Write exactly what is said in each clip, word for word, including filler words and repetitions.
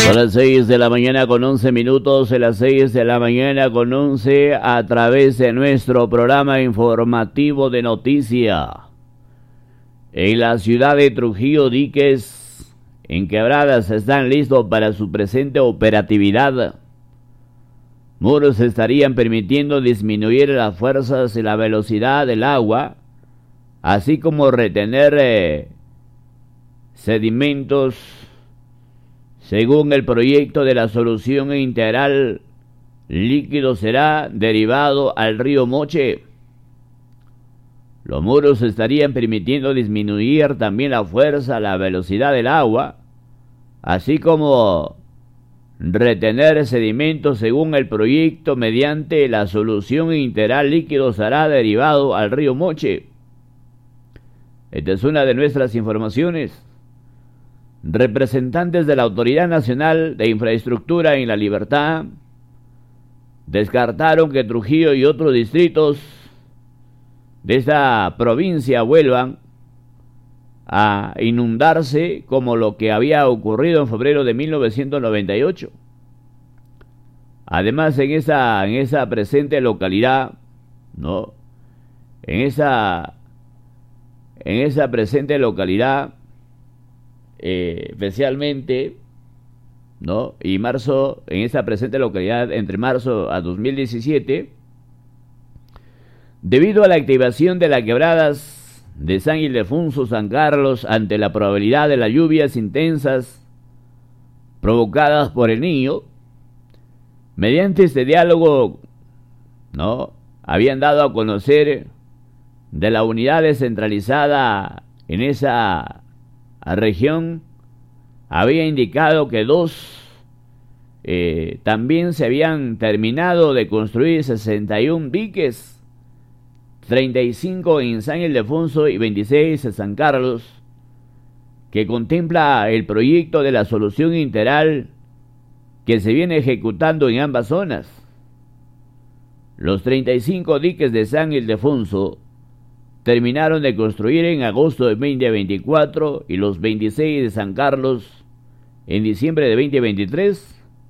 Son las seis de la mañana con once minutos, a las seis de la mañana con once a través de nuestro programa informativo de noticia. En la ciudad de Trujillo, diques en quebradas están listos para su presente operatividad. Muros estarían permitiendo disminuir las fuerzas y la velocidad del agua, así como retener eh, sedimentos, según el proyecto de la solución integral. Líquido será derivado al río Moche. Los muros estarían permitiendo disminuir también la fuerza, la velocidad del agua, así como retener sedimentos según el proyecto mediante la solución integral. Líquido será derivado al río Moche. Esta es una de nuestras informaciones. Representantes de la Autoridad Nacional de Infraestructura en La Libertad descartaron que Trujillo y otros distritos de esta provincia vuelvan a inundarse como lo que había ocurrido en febrero de mil novecientos noventa y ocho. Además, en esa, en esa presente localidad, ¿no? En esa, en esa presente localidad, eh, especialmente, ¿no? Y marzo, en esa presente localidad, entre marzo a dos mil diecisiete, debido a la activación de las quebradas de San Ildefonso, San Carlos, ante la probabilidad de las lluvias intensas provocadas por el Niño, mediante este diálogo, ¿no? Habían dado a conocer de la unidad descentralizada en esa región, había indicado que dos eh, también se habían terminado de construir sesenta y uno diques, treinta y cinco en San Ildefonso y veintiséis en San Carlos, que contempla el proyecto de la solución integral que se viene ejecutando en ambas zonas. Los treinta y cinco diques de San Ildefonso terminaron de construir en agosto de veinte veinticuatro y los veintiséis de San Carlos en diciembre de veinte veintitrés.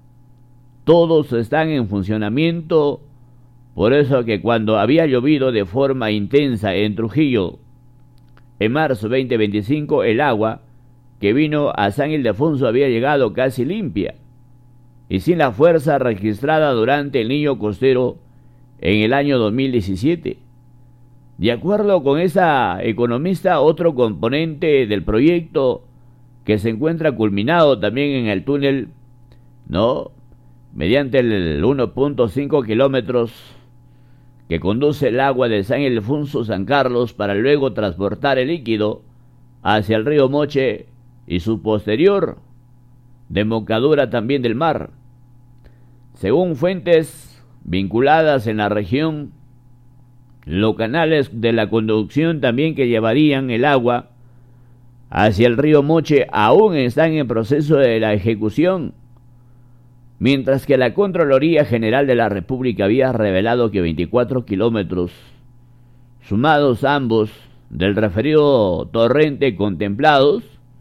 Todos están en funcionamiento. Por eso que cuando había llovido de forma intensa en Trujillo en marzo veinte veinticinco, el agua que vino a San Ildefonso había llegado casi limpia y sin la fuerza registrada durante el Niño costero en el año dos mil diecisiete. De acuerdo con esa economista, otro componente del proyecto que se encuentra culminado también en el túnel, ¿no? Mediante el uno punto cinco kilómetros que conduce el agua de San Ildefonso, San Carlos, para luego transportar el líquido hacia el río Moche y su posterior desembocadura también del mar. Según fuentes vinculadas en la región, los canales de la conducción también que llevarían el agua hacia el río Moche aún están en proceso de la ejecución, mientras que la Contraloría General de la República había revelado que veinticuatro kilómetros, sumados ambos del referido torrente contemplados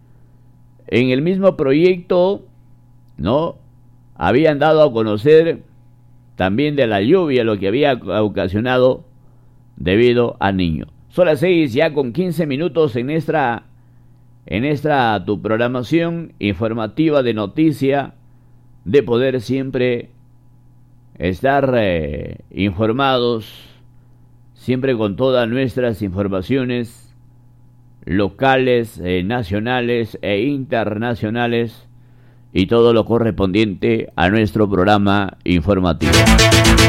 en el mismo proyecto, ¿no? Habían dado a conocer también de la lluvia, lo que había ocasionado debido al Niño. Son las seis ya con quince minutos en esta, en esta tu programación informativa de noticia, de poder siempre estar eh, informados, siempre con todas nuestras informaciones locales, eh, nacionales e internacionales, y todo lo correspondiente a nuestro programa informativo.